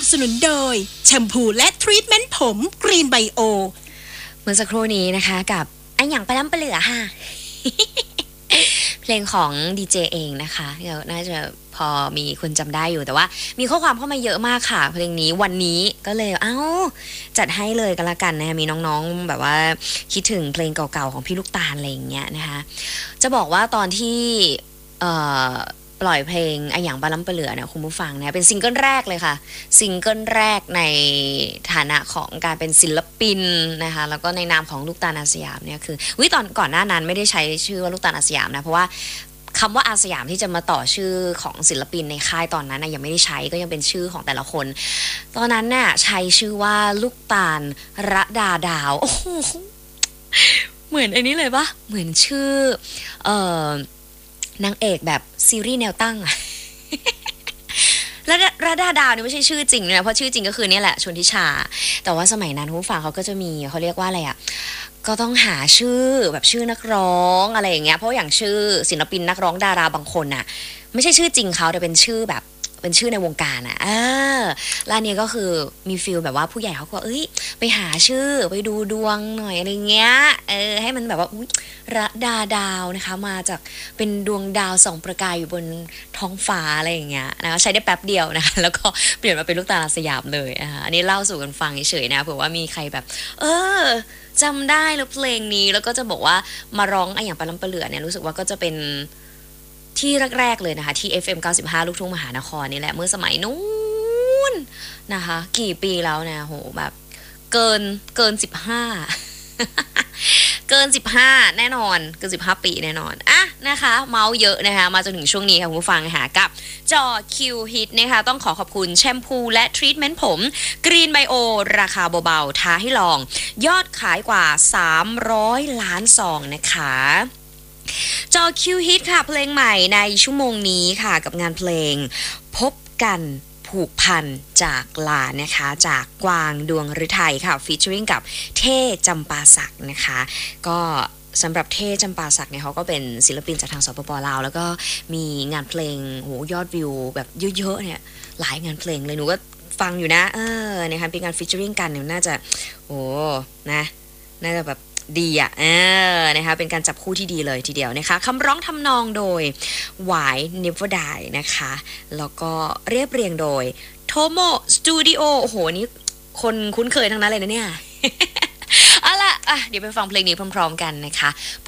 สนุนโดยแชมพูและทรีทเมนต์ผมกรีนไบโอเมื่อสักครู่นี้นะคะกับอันอย่างปลาล้ำปลาเหลือค่ะ เพลงของดีเจเองนะคะเดี๋ยวน่าจะพอมีคนจำได้อยู่แต่ว่ามีข้อความเข้ามาเยอะมากค่ะเพลงนี้วันนี้ก็เลยจัดให้เลยกันละกันนะมีน้องๆแบบว่าคิดถึงเพลงเก่าๆของพี่ลูกตาลอะไรอย่างเงี้ยนะคะจะบอกว่าตอนที่ปล่อยเพลงไออย่างปลาล้ำปลาเหลือเนี่ยคุณผู้ฟังนะเป็นซิงเกิลแรกเลยค่ะซิงเกิลแรกในฐานะของการเป็นศิลปินนะคะแล้วก็ในนามของลูกตาลอาสยามเนี่ยคือตอนก่อนหน้านั้นไม่ได้ใช้ชื่อว่าลูกตาลอาสยามนะเพราะว่าคำว่าอาสยามที่จะมาต่อชื่อของศิลปินในค่ายตอนนั้นนะยังไม่ได้ใช้ก็ยังเป็นชื่อของแต่ละคนตอนนั้นน่ะใช้ชื่อว่าลูกตาลระดาดาวโอ้โหเหมือนไอ้นี้เลยปะเหมือนชื่อนางเอกแบบซีรีส์แนวตั้งอะ และระดาดาวนี่ไม่ใช่ชื่อจริงนะเพราะชื่อจริงก็คือเนี่ยแหละชนทิชาแต่ว่าสมัยนั้นผู้ฟังเขาก็จะมีเขาเรียกว่าอะไรอ่ะก็ต้องหาชื่อแบบชื่อนักร้องอะไรอย่างเงี้ยเพราะอย่างชื่อศิลปินนักร้องดาราบางคนน่ะไม่ใช่ชื่อจริงเขาแต่เป็นชื่อแบบเป็นชื่อในวงการอ่ะแล้วนี่ก็คือมีฟีลแบบว่าผู้ใหญ่เขาก็ไปหาชื่อไปดูดวงหน่อยอะไรเงี้ยให้มันแบบว่าระดาดาวนะคะมาจากเป็นดวงดาวส่องประกายอยู่บนท้องฟ้าอะไรอย่างเงี้ยนะใช้ได้แป๊บเดียวนะคะแล้วก็เปลี่ยนมาเป็นลูกตาลสยามเลยอันนี้เล่าสู่กันฟังเฉยๆนะเผื่อว่ามีใครแบบจำได้แล้วเพลงนี้แล้วก็จะบอกว่ามาร้องอย่างปลาล้ำปลาเหลือเนี่ยรู้สึกว่าก็จะเป็นที่แรกๆเลยนะคะที่ FM 95 ลูกทุ่งมหานครนี่แหละเมื่อสมัยนู้นนะคะกี่ปีแล้วนะโหแบบเกิน15 เกิน15แน่นอนเกิน15ปีแน่นอนนะคะเมาเยอะนะคะมาจนถึงช่วงนี้ค่ะคุณผู้ฟังนะคะกับจอคิวฮิตนะคะต้องขอบคุณแชมพูและทรีทเมนต์ผมกรีนไบโอราคาเบาๆท้าให้ลองยอดขายกว่า300 ล้านซองนะคะจอคิวฮิตค่ะเพลงใหม่ในชั่วโมงนี้ค่ะกับงานเพลงพบกันผูกพันจากลานะคะจากกวางดวงฤทัยค่ะฟีเจอริงกับเท่จำปาสักนะคะก็สำหรับเท่จำปาสักเนี่ยเขาก็เป็นศิลปินจากทางสปป.ลาวแล้วก็มีงานเพลงยอดวิวแบบเยอะๆเนี่ยหลายงานเพลงเลยหนูก็ฟังอยู่นะนะคะเป็นงานฟีเจอริงกันเนี่ยน่าจะนะน่าจะแบบดีนะคะเป็นการจับคู่ที่ดีเลยทีเดียวนะคะคำร้องทำนองโดยหวาย Never Die นะคะแล้วก็เรียบเรียงโดยโทโมสตูดิโอโอ้โหนี่คนคุ้นเคยทั้งนั้นเลยนะเนี่ยเอาล่ะเดี๋ยวไปฟังเพลงนี้พร้อมๆกันนะคะ